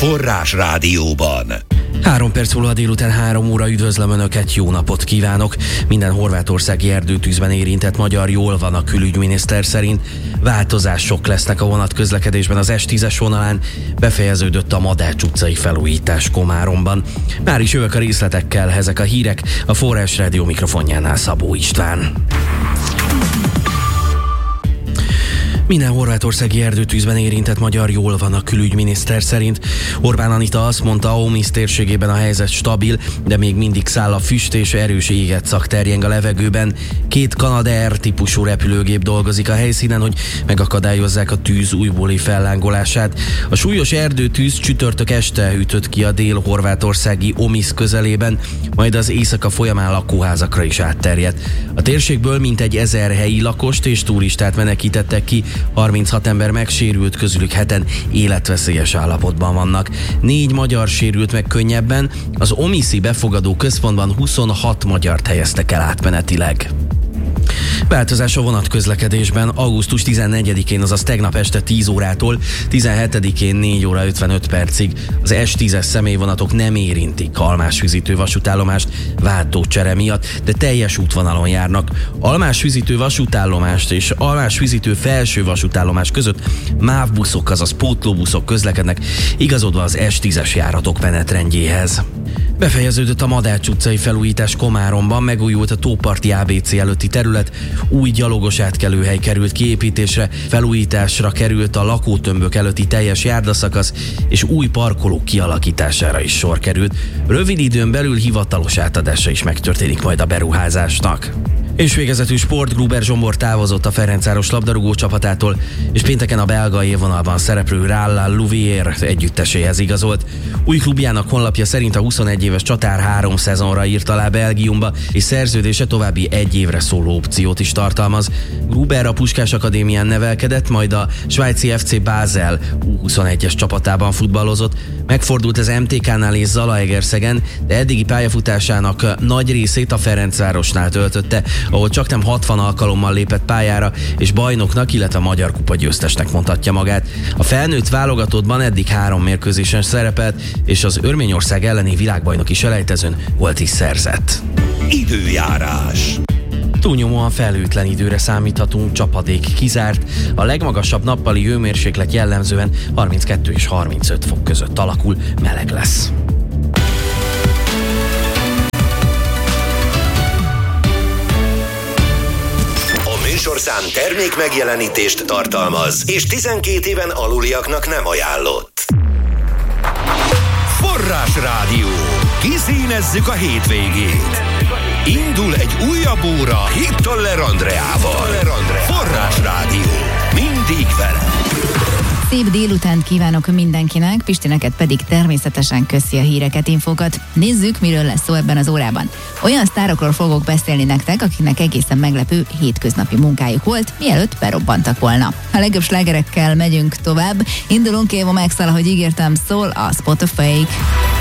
Forrás Rádióban. 3 perc múlva délután 3 óra, üdvözlöm Önöket, jó napot kívánok! Minden horvátországi erdőtűzben érintett magyar jól van, a külügyminiszter szerint. Változások lesznek a vonatközlekedésben az S10-es vonalán, befejeződött a Madács utcai felújítás Komáromban. Már is jövök a részletekkel, ezek a hírek, a Forrás Rádió mikrofonjánál Szabó István. Minden horvátországi erdőtűzben érintett magyar jól van, a külügyminiszter szerint. Orbán Anita azt mondta, Omisz térségében a helyzet stabil, de még mindig száll a füst és erős égetszak terjeng a levegőben. 2 Canadair típusú repülőgép dolgozik a helyszínen, hogy megakadályozzák a tűz újbóli fellángolását. A súlyos erdőtűz csütörtök este ütött ki a dél-horvátországi Omisz közelében, majd az éjszaka folyamán lakóházakra is átterjedt. A térségből mintegy 1000 helyi lakost és turistát menekítettek ki, 36 ember megsérült, közülük 7-en életveszélyes állapotban vannak. 4 magyar sérült meg könnyebben, az omiszi befogadó központban 26 magyart helyeztek el átmenetileg. Változás a vonatközlekedésben. Augusztus 14-én, azaz tegnap este 10 órától 17-én 4 óra 55 percig az S10-es személyvonatok nem érintik Almás-Füzitő vasútállomást váltócsere miatt, de teljes útvonalon járnak. Almás-Füzitő vasútállomást és Almás-Füzitő felső vasútállomás között MÁV buszok, azaz pótlóbuszok közlekednek, igazodva az S10-es járatok menetrendjéhez. Befejeződött a Madács utcai felújítás Komáromban, megújult a Tóparti ABC előtti terület, új gyalogos átkelőhely került kiépítésre, felújításra került a lakótömbök előtti teljes járdaszakasz, és új parkolók kialakítására is sor került. Rövid időn belül hivatalos átadása is megtörténik majd a beruházásnak. És végezetül sport, Gruber Zsombor távozott a Ferencváros labdarúgó csapatától, és pénteken a belga élvonalban szereplő Ralla Louvier együtteséhez igazolt. Új klubjának honlapja szerint a 21 éves csatár 3 szezonra írt alá Belgiumba, és szerződése további 1 évre szóló opciót is tartalmaz. Gruber a Puskás Akadémián nevelkedett, majd a svájci FC Basel U21-es csapatában futballozott. Megfordult az MTK-nál és Zalaegerszegen, de eddigi pályafutásának nagy részét a Ferencvárosnál töltötte, ahol csaknem 60 alkalommal lépett pályára, és bajnoknak, illetve magyar kupa győztesnek mondhatja magát. A felnőtt válogatottban eddig 3 mérkőzésen szerepelt, és az Örményország elleni világbajnoki selejtezőn gólt is szerzett. Időjárás. Túlnyomóan felhőtlen időre számíthatunk, csapadék kizárt. A legmagasabb nappali hőmérséklet jellemzően 32 és 35 fok között alakul, meleg lesz. Műsorszám termék megjelenítést tartalmaz, és 12 éven aluliaknak nem ajánlott. Forrás Rádió. Kiszínezzük a hétvégét. Indul egy újabb óra Hittoller Andreával. Forrás Rádió. Mindig vele. Szép délutánt kívánok mindenkinek, Pisti neked pedig természetesen köszi a híreket, infókat. Nézzük, miről lesz szó ebben az órában. Olyan sztárokról fogok beszélni nektek, akiknek egészen meglepő hétköznapi munkájuk volt, mielőtt berobbantak volna. A legjobb slágerekkel megyünk tovább. Indulunk, Éva Maxal, ahogy ígértem, szól a Spot of Fake.